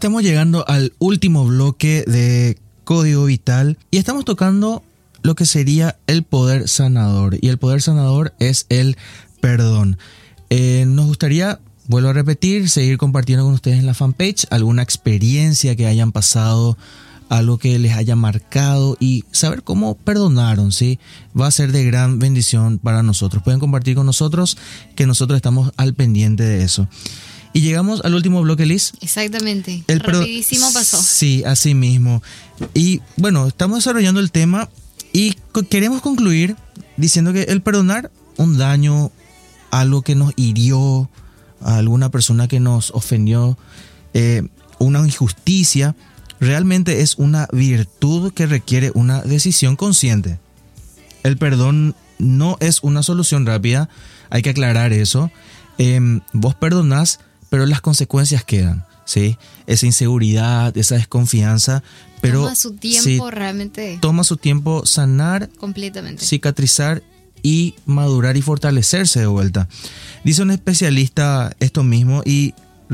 estamos llegando al último bloque de Código Vital y estamos tocando lo que sería el poder sanador. Y el poder sanador es el perdón. Nos gustaría, vuelvo a repetir, seguir compartiendo con ustedes en la fanpage alguna experiencia que hayan pasado, algo que les haya marcado y saber cómo perdonaron, ¿sí? Va a ser de gran bendición para nosotros. Pueden compartir con nosotros, que nosotros estamos al pendiente de eso. Y llegamos al último bloque, Liz. Exactamente. Rapidísimo pasó. Sí, así mismo. Y bueno, estamos desarrollando el tema y queremos concluir diciendo que el perdonar un daño, algo que nos hirió, a alguna persona que nos ofendió, una injusticia, realmente es una virtud que requiere una decisión consciente. El perdón no es una solución rápida, hay que aclarar eso. Vos perdonás, pero las consecuencias quedan, ¿sí? Esa inseguridad, esa desconfianza, pero toma su tiempo, realmente. Toma su tiempo sanar, completamente, cicatrizar y madurar y fortalecerse de vuelta. Dice un especialista esto mismo y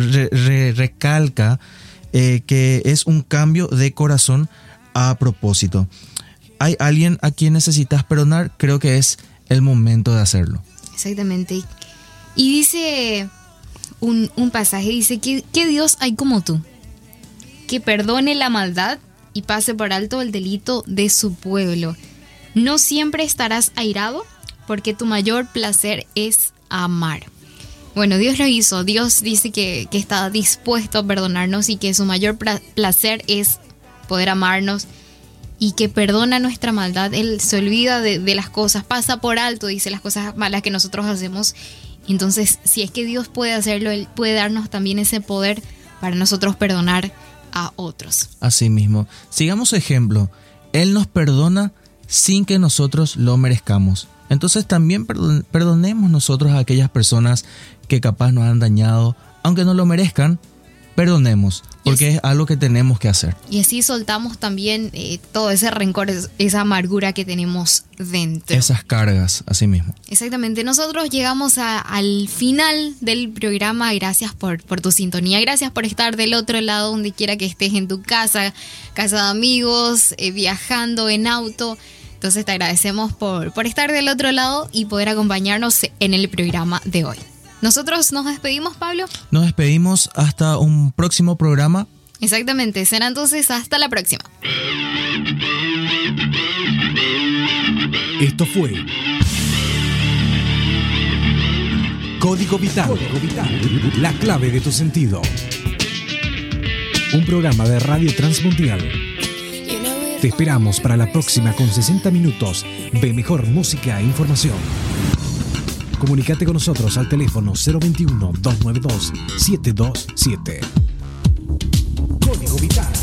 recalca que es un cambio de corazón a propósito. ¿Hay alguien a quien necesitas perdonar? Creo que es el momento de hacerlo. Exactamente. Y dice un pasaje, dice que ¿qué Dios hay como tú? Que perdone la maldad y pase por alto el delito de su pueblo. No siempre estarás airado, porque tu mayor placer es amar. Bueno, Dios lo hizo. Dios dice que está dispuesto a perdonarnos y que su mayor placer es poder amarnos y que perdona nuestra maldad. Él se olvida de las cosas, pasa por alto, dice, las cosas malas que nosotros hacemos. Entonces, si es que Dios puede hacerlo, Él puede darnos también ese poder para nosotros perdonar a otros. Así mismo. Sigamos su ejemplo. Él nos perdona sin que nosotros lo merezcamos. Entonces también perdonemos nosotros a aquellas personas que capaz nos han dañado, aunque no lo merezcan, perdonemos, porque es algo que tenemos que hacer. Y así soltamos también todo ese rencor, esa amargura que tenemos dentro. Esas cargas, así mismo. Exactamente. Nosotros llegamos al final del programa. Gracias por tu sintonía. Gracias por estar del otro lado, donde quiera que estés, en tu casa de amigos, viajando en auto. Entonces te agradecemos por estar del otro lado y poder acompañarnos en el programa de hoy. Nosotros nos despedimos, Pablo. Nos despedimos hasta un próximo programa. Exactamente, será entonces hasta la próxima. Esto fue Código Vital, la clave de tu sentido. Un programa de Radio Transmundial. Te esperamos para la próxima con 60 minutos de mejor música e información. Comunícate con nosotros al teléfono 021-292-727. Código Vital.